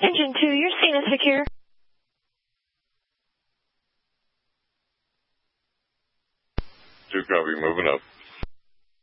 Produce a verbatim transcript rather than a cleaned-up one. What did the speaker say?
Engine two, you're seen as secure. Two copy, moving up.